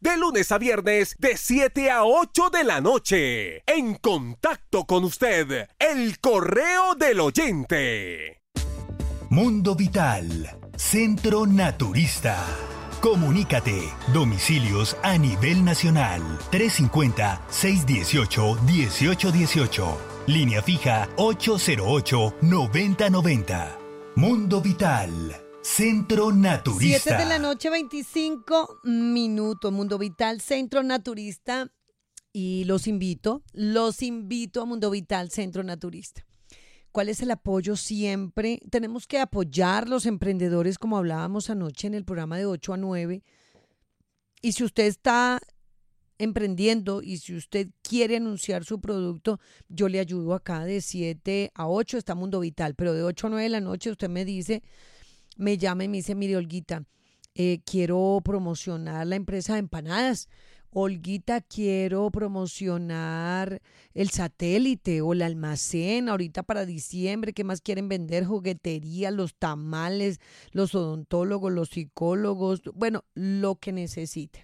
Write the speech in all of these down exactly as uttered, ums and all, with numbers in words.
de lunes a viernes de siete a ocho de la noche. En contacto con usted, el correo del oyente. Mundo Vital, Centro Naturista. Comunícate. Domicilios a nivel nacional. trescientos cincuenta, seiscientos dieciocho, dieciocho dieciocho. Línea fija ocho cero ocho, noventa noventa. Mundo Vital, Centro Naturista. siete de la noche, veinticinco minutos. Mundo Vital, Centro Naturista. Y los invito, los invito a Mundo Vital, Centro Naturista. ¿Cuál es el apoyo siempre? Tenemos que apoyar los emprendedores, como hablábamos anoche en el programa de ocho a nueve. Y si usted está emprendiendo y si usted quiere anunciar su producto, yo le ayudo acá de siete a ocho, está Mundo Vital, pero de ocho a nueve de la noche usted me dice, me llama y me dice, mire Olguita, eh, quiero promocionar la empresa de empanadas. Olguita, quiero promocionar el satélite o el almacén ahorita para diciembre. ¿Qué más quieren vender? Juguetería, los tamales, los odontólogos, los psicólogos, bueno, lo que necesite.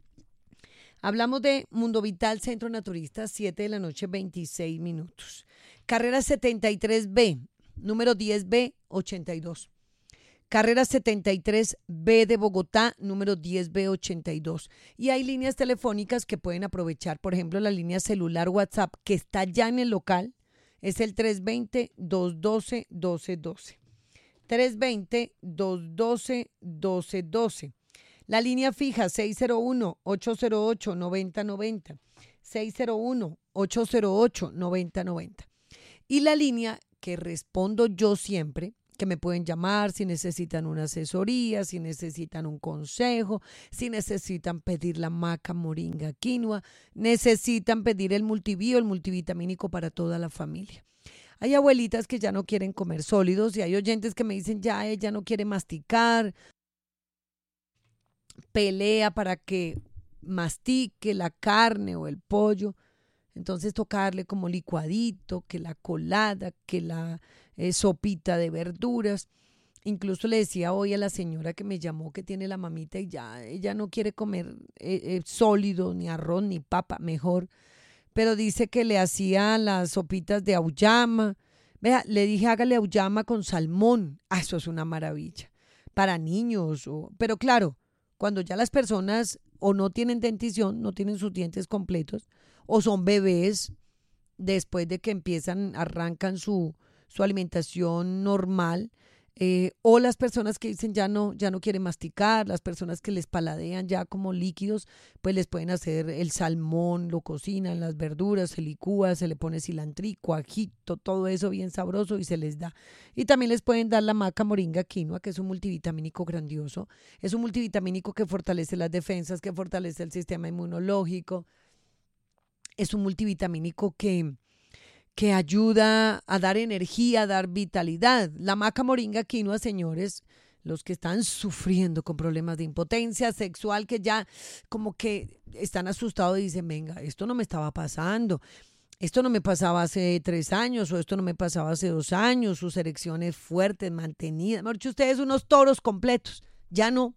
Hablamos de Mundo Vital, Centro Naturista, siete de la noche, veintiséis minutos. Carrera setenta y tres B, número diez B ochenta y dos. Carrera setenta y tres B de Bogotá, número diez B ochenta y dos. Y hay líneas telefónicas que pueden aprovechar, por ejemplo, la línea celular WhatsApp que está ya en el local, es el tres dos cero, dos uno dos, uno dos uno dos. tres dos cero, dos uno dos, uno dos uno dos. La línea fija seis cero uno, ocho cero ocho, nueve cero nueve cero. seis cero uno, ocho cero ocho, nueve cero nueve cero. Y la línea que respondo yo siempre, que me pueden llamar si necesitan una asesoría, si necesitan un consejo, si necesitan pedir la maca, moringa, quinoa, necesitan pedir el multivío, el multivitamínico para toda la familia. Hay abuelitas que ya no quieren comer sólidos y hay oyentes que me dicen ya ella no quiere masticar, pelea para que mastique la carne o el pollo. Entonces tocarle como licuadito, que la colada, que la eh, sopita de verduras. Incluso le decía hoy a la señora que me llamó que tiene la mamita y ya ella no quiere comer eh, eh, sólido, ni arroz, ni papa, mejor. Pero dice que le hacía las sopitas de auyama. Vea, le dije hágale auyama con salmón. Ah, eso es una maravilla. Para niños. O, pero claro, cuando ya las personas o no tienen dentición, no tienen sus dientes completos, o son bebés, después de que empiezan, arrancan su, su alimentación normal, eh, o las personas que dicen ya no, ya no quieren masticar, las personas que les paladean ya como líquidos, pues les pueden hacer el salmón, lo cocinan, las verduras, se licúa, se le pone cilantrico, ajito, todo eso bien sabroso y se les da. Y también les pueden dar la maca moringa quinoa, que es un multivitamínico grandioso, es un multivitamínico que fortalece las defensas, que fortalece el sistema inmunológico. Es un multivitamínico que, que ayuda a dar energía, a dar vitalidad. La maca moringa quinoa, señores, los que están sufriendo con problemas de impotencia sexual, que ya como que están asustados y dicen, venga, esto no me estaba pasando. Esto no me pasaba hace tres años o esto no me pasaba hace dos años. Sus erecciones fuertes, mantenidas. Mejor dicho, ustedes unos toros completos. Ya no.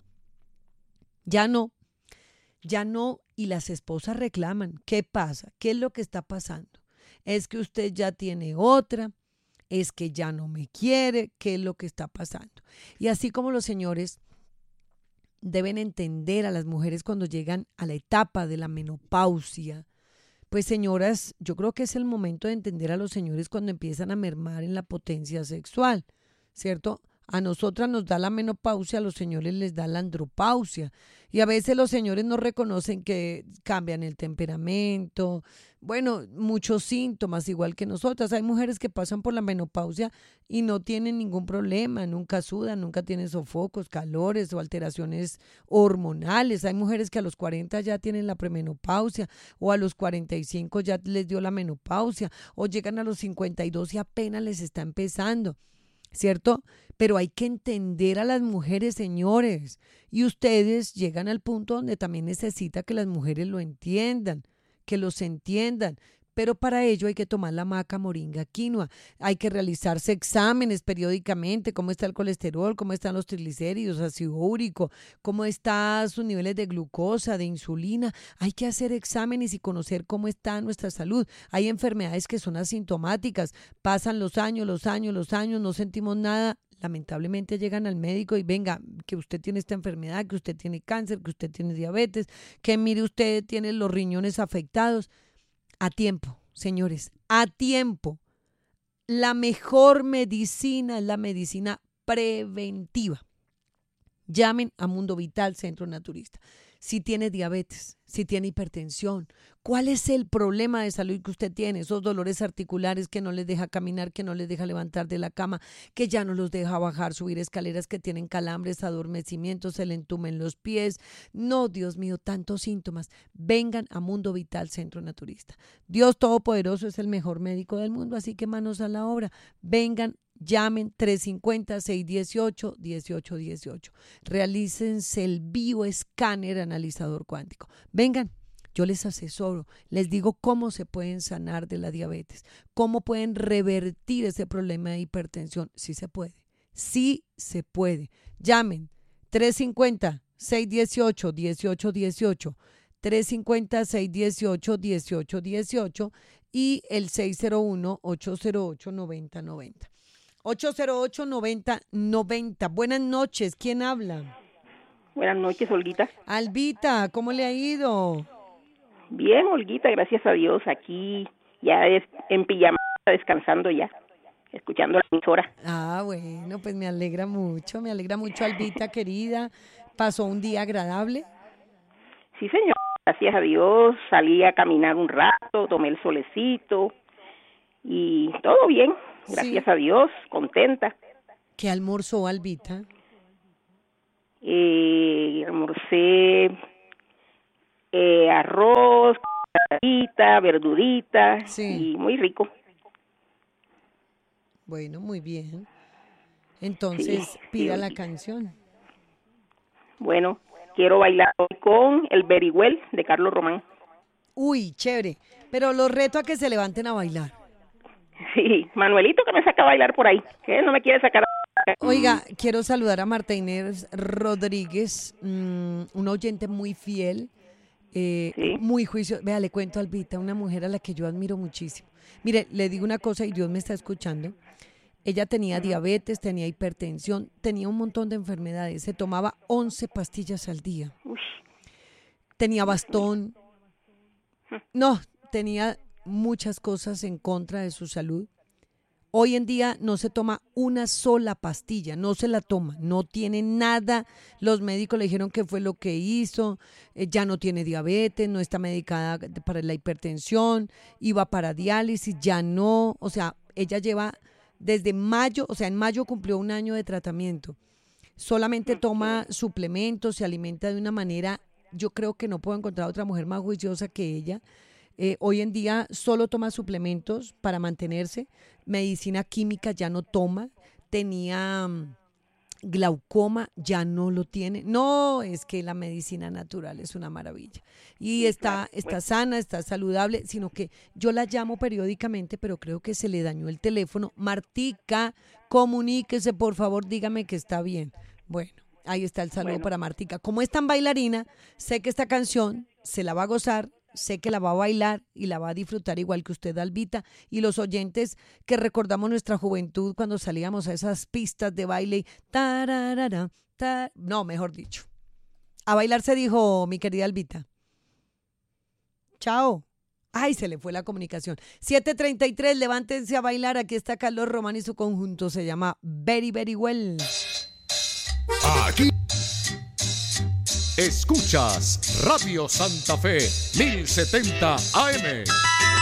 Ya no. Ya no, y las esposas reclaman. ¿Qué pasa? ¿Qué es lo que está pasando? ¿Es que usted ya tiene otra? ¿Es que ya no me quiere? ¿Qué es lo que está pasando? Y así como los señores deben entender a las mujeres cuando llegan a la etapa de la menopausia, pues señoras, yo creo que es el momento de entender a los señores cuando empiezan a mermar en la potencia sexual, ¿cierto? A nosotras nos da la menopausia, a los señores les da la andropausia. Y a veces los señores no reconocen que cambian el temperamento. Bueno, muchos síntomas, igual que nosotras. Hay mujeres que pasan por la menopausia y no tienen ningún problema, nunca sudan, nunca tienen sofocos, calores o alteraciones hormonales. Hay mujeres que a los cuarenta ya tienen la premenopausia o a los cuarenta y cinco ya les dio la menopausia o llegan a los cincuenta y dos y apenas les está empezando. ¿Cierto? Pero hay que entender a las mujeres, señores, y ustedes llegan al punto donde también necesita que las mujeres lo entiendan, que los entiendan, pero para ello hay que tomar la maca, moringa, quinoa. Hay que realizarse exámenes periódicamente, cómo está el colesterol, cómo están los triglicéridos, ácido úrico, cómo están sus niveles de glucosa, de insulina. Hay que hacer exámenes y conocer cómo está nuestra salud. Hay enfermedades que son asintomáticas, pasan los años, los años, los años, no sentimos nada. Lamentablemente llegan al médico y venga, que usted tiene esta enfermedad, que usted tiene cáncer, que usted tiene diabetes, que mire usted tiene los riñones afectados. A tiempo, señores, a tiempo. La mejor medicina es la medicina preventiva. Llamen a Mundo Vital Centro Naturista. Si tiene diabetes, si tiene hipertensión, ¿cuál es el problema de salud que usted tiene? Esos dolores articulares que no les deja caminar, que no les deja levantar de la cama, que ya no los deja bajar, subir escaleras, que tienen calambres, adormecimientos, se le entumen los pies. No, Dios mío, tantos síntomas. Vengan a Mundo Vital Centro Naturista. Dios Todopoderoso es el mejor médico del mundo, así que manos a la obra. Vengan. Llamen tres cinco cero, seis uno ocho, uno ocho uno ocho. Realícense el bioescáner analizador cuántico. Vengan, yo les asesoro, les digo cómo se pueden sanar de la diabetes, cómo pueden revertir ese problema de hipertensión. Sí se puede, sí se puede. Llamen tres cinco cero, seis uno ocho, uno ocho uno ocho, tres cinco cero, seis uno ocho, uno ocho uno ocho y el seis cero uno, ocho cero ocho, nueve cero nueve cero. ocho cero ocho, nueve cero nueve cero. Buenas noches, ¿quién habla? Buenas noches, Olguita. Albita, ¿cómo le ha ido? Bien, Olguita, gracias a Dios. Aquí ya es en pijama, descansando ya, escuchando la emisora. Ah, bueno, pues me alegra mucho, me alegra mucho, Albita, querida. ¿Pasó un día agradable? Sí, señor, gracias a Dios. Salí a caminar un rato, tomé el solecito y todo bien. Gracias sí. a Dios, contenta. ¿Qué almorzó, Albita? Eh, almorcé eh, arroz, verdurita, verdurita sí. y muy rico. Bueno, muy bien. Entonces, sí, pida sí. la canción. Bueno, quiero bailar hoy con el Very Well de Carlos Román. Uy, chévere. Pero los reto a que se levanten a bailar. Sí, Manuelito que me saca a bailar por ahí, que él no me quiere sacar a... Oiga, quiero saludar a Marta Inés Rodríguez, mmm, una oyente muy fiel, eh, ¿Sí? muy juiciosa. Vea, le cuento a Albita, una mujer a la que yo admiro muchísimo. Mire, le digo una cosa y Dios me está escuchando. Ella tenía diabetes, tenía hipertensión, tenía un montón de enfermedades. Se tomaba once pastillas al día. Uy. Tenía bastón. No, tenía... muchas cosas en contra de su salud. Hoy en día no se toma una sola pastilla, no se la toma, no tiene nada. Los médicos le dijeron que fue lo que hizo, eh, ya no tiene diabetes, no está medicada para la hipertensión, iba para diálisis, ya no. O sea, ella lleva desde mayo, o sea, en mayo cumplió un año de tratamiento. Solamente toma suplementos, se alimenta de una manera, yo creo que no puedo encontrar otra mujer más juiciosa que ella. Eh, hoy en día solo toma suplementos para mantenerse, medicina química ya no toma, tenía um, glaucoma, ya no lo tiene. No, es que la medicina natural es una maravilla. Y sí, está, claro. está sana, está saludable, sino que yo la llamo periódicamente, pero creo que se le dañó el teléfono. Martica, comuníquese, por favor, dígame que está bien. Bueno, ahí está el saludo bueno. para Martica. Como es tan bailarina, sé que esta canción se la va a gozar, sé que la va a bailar y la va a disfrutar igual que usted, Albita, y los oyentes que recordamos nuestra juventud cuando salíamos a esas pistas de baile. Tararara, tar... No, mejor dicho. A bailar se dijo, mi querida Albita. Chao. Ay, se le fue la comunicación. siete treinta y tres, levántense a bailar. Aquí está Carlos Román y su conjunto. Se llama Very, Very Well. Aquí escuchas Radio Santa Fe mil setenta A M.